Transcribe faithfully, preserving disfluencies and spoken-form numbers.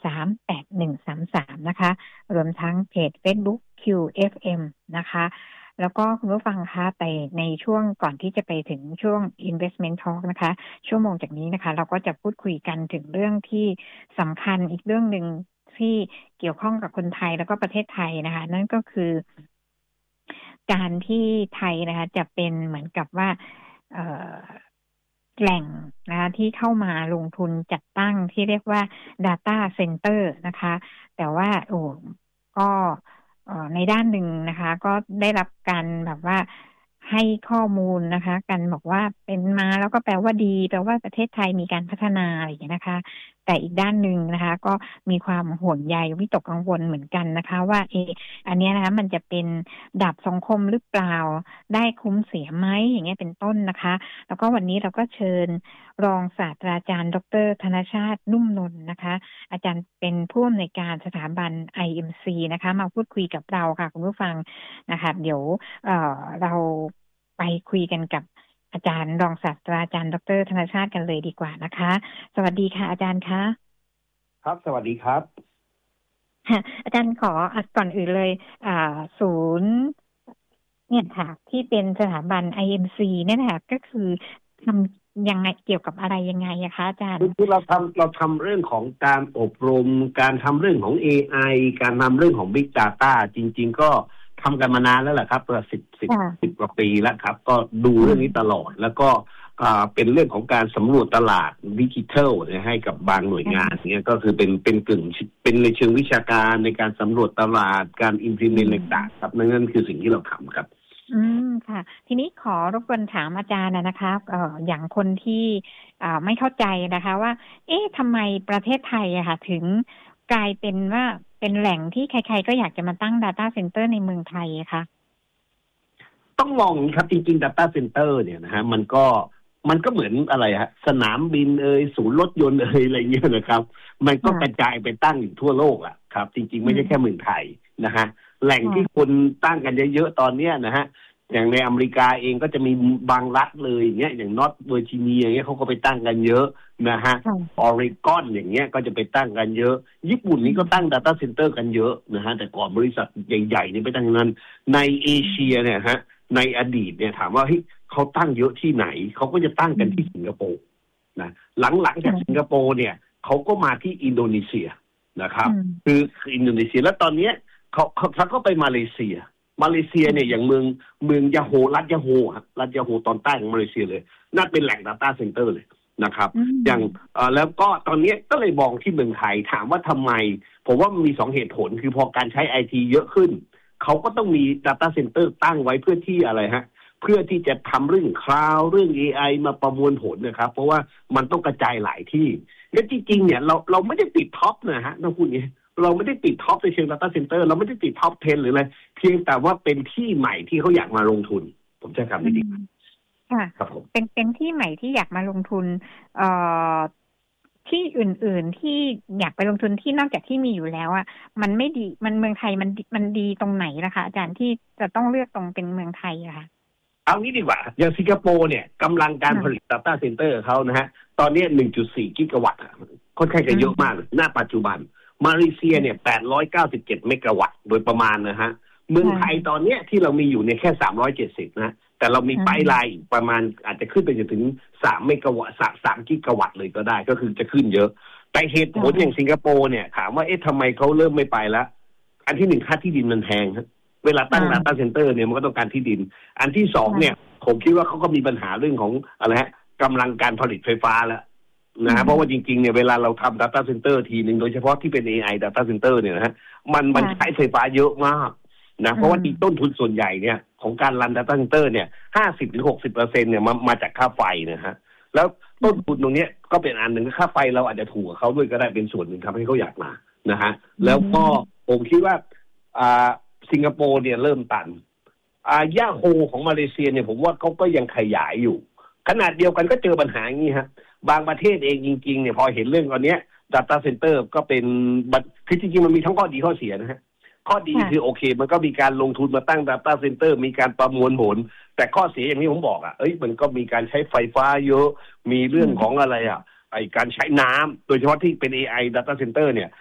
สาม แปด หนึ่ง สาม สาม นะคะรวมทั้งเพจ Facebook คิว เอฟ เอ็ม นะคะแล้วก็คุณผู้ฟังคะแต่ในช่วงก่อนที่จะไปถึงช่วง Investment Talk นะคะชั่วโมงจากนี้นะคะเราก็จะพูดคุยกันถึงเรื่องที่สำคัญอีกเรื่องหนึ่งที่เกี่ยวข้องกับคนไทยแล้วก็ประเทศไทยนะคะนั่นก็คือการที่ไทยนะคะจะเป็นเหมือนกับว่าเอ่อแหล่งนะคะที่เข้ามาลงทุนจัดตั้งที่เรียกว่า Data Center นะคะแต่ว่าโอ้ก็ในด้านหนึ่งนะคะก็ได้รับการแบบว่าให้ข้อมูลนะคะกันบอกว่าเป็นมาแล้วก็แปลว่าดีแปลว่าประเทศไทยมีการพัฒนาอะไรอย่างเงี้ยนะคะแต่อีกด้านหนึ่งนะคะก็มีความห่วงใยวิตกกังวลเหมือนกันนะคะว่าเอออันนี้นะคะมันจะเป็นดาบสองคมหรือเปล่าได้คุ้มเสียไหมอย่างเงี้ยเป็นต้นนะคะแล้วก็วันนี้เราก็เชิญรองศาสตราจารย์ดร.ธนชาตินุ่มนนท์นะคะอาจารย์เป็นผู้อำนวยการสถาบัน ไอ เอ็ม ซี นะคะมาพูดคุยกับเราค่ะคุณผู้ฟังนะคะเดี๋ยวเอ่อเราไปคุยกันกับอาจารย์รองศาสตราจารย์ดร.ธนชาติกันเลยดีกว่านะคะสวัสดีค่ะอาจารย์คะครับสวัสดีครับอาจารย์ขอก่อนอื่นเลยอ่าศูนย์เนี่ยค่ะที่เป็นสถาบัน ไอ เอ็ม ซี เนี่ยค่ะก็คือทำยังไงเกี่ยวกับอะไรยังไงอะคะอาจารย์คือเราทำเราทำเรื่องของการอบรมการทำเรื่องของ เอ ไอ การทำเรื่องของ Big Data จริงๆก็ทำกันมานานแล้วแหละครับประมาณสิบ สิบ สิบกว่าปีแล้วครับก็ดูเรื่องนี้ตลอดแล้วก็เป็นเรื่องของการสำรวจตลาดดิจิทัลให้กับบางหน่วยงานเนี่ยก็คือเป็นเป็นกึ่งเป็นในเชิงวิชาการในการสำรวจตลาดการ implement ต่างๆครับนั่นคือสิ่งที่เราทำครับอืมค่ะทีนี้ขอรบกวนถามอาจารย์นะคะเอ่ออย่างคนที่อ่าไม่เข้าใจนะคะว่าเอ๊ะทำไมประเทศไทยอะค่ะถึงกลายเป็นว่าเป็นแหล่งที่ใครๆก็อยากจะมาตั้ง data center ในเมืองไทยคะต้องมองครับจริงๆ data center เนี่ยนะฮะมันก็มันก็เหมือนอะไรฮะสนามบินเอ่ยศูนย์รถยนต์เอ่ยอะไรเงี้ยนะครับมันก็กระจายไปตั้งอยู่ทั่วโลกอ่ะครับจริงๆไม่ใช่แค่เมืองไทยนะฮะแหล่งที่คนตั้งกันเยอะๆตอนเนี้ยนะฮะอย่างในอเมริกาเองก็จะมีบางรัฐเลยอย่างเงี้ยอย่างนอร์ทเวอร์จิเนียอย่างเงี้ยเขาก็ไปตั้งกันเยอะนะฮะออริกอนอย่างเงี้ยก็จะไปตั้งกันเยอะญี่ปุ่นนี่ก็ตั้ง data center กันเยอะนะฮะแต่ก่อนบริษัทใหญ่ๆนี่ไปตั้งนั้นในเอเชียเนี่ยฮะในอดีตเนี่ยถามว่าเฮ้ยเขาตั้งเยอะที่ไหนเขาก็จะตั้งกันที่สิงคโปร์นะหลังๆจากสิงคโปร์เนี่ยเขาก็มาที่อินโดนีเซียนะครับคือคืออินโดนีเซียแล้วตอนนี้เขาเขาก็ไปมาเลเซียมาเลเซียเนี่ยอย่างเมืองเมืองยาโฮรัฐยาโฮครับรัฐยาโฮตอนใต้ของมาเลเซียเลยนั่นเป็นแหล่ง data center เลยนะครับอย่างแล้วก็ตอนนี้ก็เลยมองที่เมืองไทยถามว่าทำไมผมว่ามีสองเหตุผลคือพอการใช้ ไอ ที เยอะขึ้นเขาก็ต้องมี data center ตั้งไว้เพื่อที่อะไรฮะเพื่อที่จะทำเรื่องคลาวด์เรื่อง เอ ไอ มาประมวลผลนะครับเพราะว่ามันต้องกระจายหลายที่และจริงๆเนี่ยเราเราไม่ได้ติดท็อปนะฮะต้องพูดอย่างนี้เราไม่ได้ติดท็อปในเชิง data center เราไม่ได้ติดท็อปสิบหรืออะไรเพียงแต่ว่าเป็นที่ใหม่ที่เขาอยากมาลงทุนผมจะทำได้ดีค่ะเป็นเป็นที่ใหม่ที่อยากมาลงทุนเอ่อที่อื่นๆที่อยากไปลงทุนที่นอกจากที่มีอยู่แล้วอ่ะมันไม่ดีมันเมืองไทยมันมันดีตรงไหนล่ะคะอาจารย์ที่จะต้องเลือกตรงเป็นเมืองไทยอะค่ะเอางี้ดีกว่าอย่างสิงคโปร์เนี่ยกำลังการผลิต data center เขานะฮะตอนนี้ หนึ่งจุดสี่ กิกะวัตต์ค่อนข้างจะเยอะมากณปัจจุบันมาเลเซียเนี่ยแปดร้อยเก้าสิบเจ็ดเมกะวัตต์โดยประมาณนะฮะเมืองไทยตอนเนี้ยที่เรามีอยู่เนี่ยแค่สามร้อยเจ็ดสิบนะแต่เรามีไพป์ไลน์ประมาณอาจจะขึ้นไปจนถึงสามเมกะวัตต์สามกิกะวัตต์เลยก็ได้ก็คือจะขึ้นเยอะแต่เหตุผลอย่างสิงคโปร์เนี่ยถามว่าเอ๊ะทำไมเขาเริ่มไม่ไปแล้วอันที่หนึ่งค่าที่ดินมันแพงครับเวลาตั้ง data center เนี่ยมันก็ต้องการที่ดินอันที่สองเนี่ยผมคิดว่าเขาก็มีปัญหาเรื่องของอะไรฮะกำลังการผลิตไฟฟ้าแล้วนะฮะเพราะว่าจริงๆเนี่ยเวลาเราทำ data center ทีนึงโดยเฉพาะที่เป็น เอ ไอ data center เนี่ยนะฮะมันมันใช้ไฟฟ้าเยอะมากนะเพราะว่าต้นทุนส่วนใหญ่เนี่ยของการรัน data center เนี่ย ห้าสิบถึงหกสิบเปอร์เซ็นต์ เนี่ยมามาจากค่าไฟนะฮะแล้วต้นทุนตรงนี้ก็เป็นอันหนึ่งค่าไฟเราอาจจะถูกกับเขาด้วยก็ได้เป็นส่วนหนึ่งทำให้เขาอยากมานะฮะแล้วก็ผมคิดว่าอ่าสิงคโปร์เนี่ยเริ่มตันอ่าย่าโฮของมาเลเซียเนี่ยผมว่าเขาก็ยังขยายอยู่ขนาดเดียวกันก็เจอปัญหาอย่างนี้ฮะบางประเทศเองจริงๆเนี่ยพอเห็นเรื่องตอนนี้ data center ก็เป็นคือจริงๆมันมีทั้งข้อดีข้อเสียนะฮะข้อดีคือโอเคมันก็มีการลงทุนมาตั้ง data center มีการประมวลผลแต่ข้อเสียอย่างที่ผมบอกอ่ะเอ้ยมันก็มีการใช้ไฟฟ้าเยอะมีเรื่องของอะไรอ่ะไอการใช้น้ำโดยเฉพาะที่เป็น เอ ไอ data center เนี่ย